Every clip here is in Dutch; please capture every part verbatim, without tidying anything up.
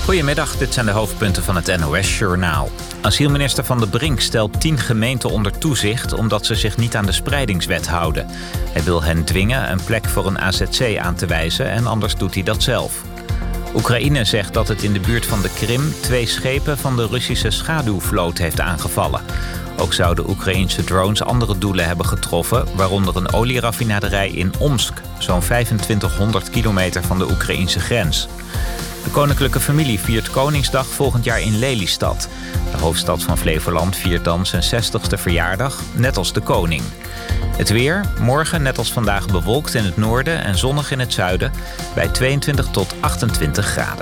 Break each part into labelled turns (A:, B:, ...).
A: Goedemiddag, dit zijn de hoofdpunten van het N O S-journaal. Asielminister Van der Brink stelt tien gemeenten onder toezicht omdat ze zich niet aan de spreidingswet houden. Hij wil hen dwingen een plek voor een A Z C aan te wijzen en anders doet hij dat zelf. Oekraïne zegt dat het in de buurt van de Krim twee schepen van de Russische schaduwvloot heeft aangevallen. Ook zouden Oekraïense drones andere doelen hebben getroffen, waaronder een olieraffinaderij in Omsk, zo'n vijfentwintighonderd kilometer van de Oekraïense grens. De koninklijke familie viert Koningsdag volgend jaar in Lelystad. De hoofdstad van Flevoland viert dan zijn zestigste verjaardag, net als de koning. Het weer, morgen net als vandaag bewolkt in het noorden en zonnig in het zuiden, bij tweeëntwintig tot achtentwintig graden.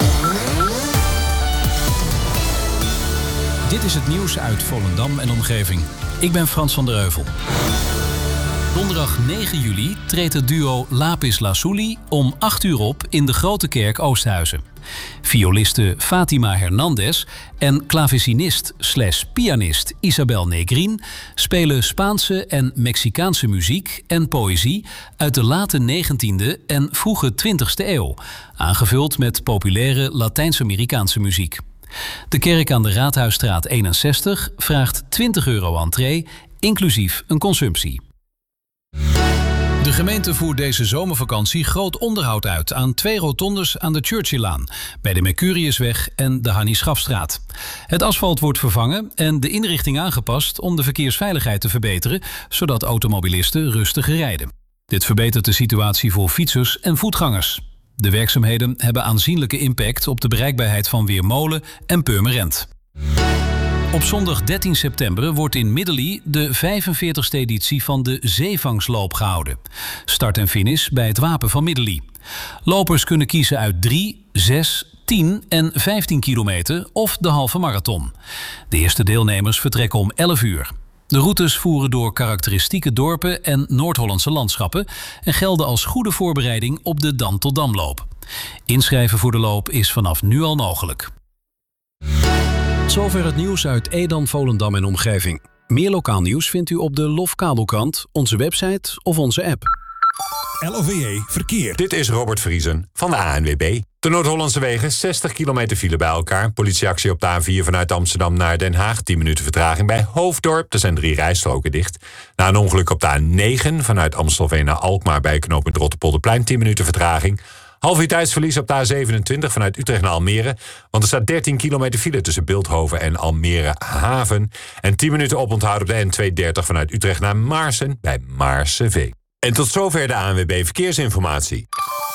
B: Dit is het nieuws uit Volendam en omgeving. Ik ben Frans van der Heuvel. Donderdag negen juli treedt het duo Lapis Lazuli om acht uur op in de Grote Kerk Oosthuizen. Violiste Fatima Hernandez en klavecinist slash pianist Isabel Negrin spelen Spaanse en Mexicaanse muziek en poëzie uit de late negentiende en vroege twintigste eeuw, aangevuld met populaire Latijns-Amerikaanse muziek. De kerk aan de Raadhuisstraat eenenzestig vraagt twintig euro entree, inclusief een consumptie. De gemeente voert deze zomervakantie groot onderhoud uit aan twee rotondes aan de Churchillaan, bij de Mercuriusweg en de Hannie Schafstraat. Het asfalt wordt vervangen en de inrichting aangepast om de verkeersveiligheid te verbeteren, zodat automobilisten rustiger rijden. Dit verbetert de situatie voor fietsers en voetgangers. De werkzaamheden hebben aanzienlijke impact op de bereikbaarheid van Weermolen en Purmerend. Op zondag dertien september wordt in Middelie de vijfenveertigste editie van de Zeevangsloop gehouden. Start en finish bij het Wapen van Middelie. Lopers kunnen kiezen uit drie, zes, tien en vijftien kilometer of de halve marathon. De eerste deelnemers vertrekken om elf uur. De routes voeren door karakteristieke dorpen en Noord-Hollandse landschappen en gelden als goede voorbereiding op de Dam tot Damloop. Inschrijven voor de loop is vanaf nu al mogelijk.
C: Zover het nieuws uit Edam, Volendam en omgeving. Meer lokaal nieuws vindt u op de Lofkabelkrant, onze website of onze app.
D: L O V E Verkeer.
E: Dit is Robert Vriesen van de A N W B. De Noord-Hollandse wegen, zestig kilometer file bij elkaar. Politieactie op de A vier vanuit Amsterdam naar Den Haag. tien minuten vertraging bij Hoofddorp. Er zijn drie rijstroken dicht. Na een ongeluk op de A negen vanuit Amstelveen naar Alkmaar bij knooppunt Rotterpolderplein. tien minuten vertraging. Half uur tijdsverlies op de A zevenentwintig vanuit Utrecht naar Almere. Want er staat dertien kilometer file tussen Bilthoven en Almere Haven. En tien minuten oponthoud op de N tweehonderddertig vanuit Utrecht naar Maarsen bij Maarseveen. En tot zover de A N W B Verkeersinformatie.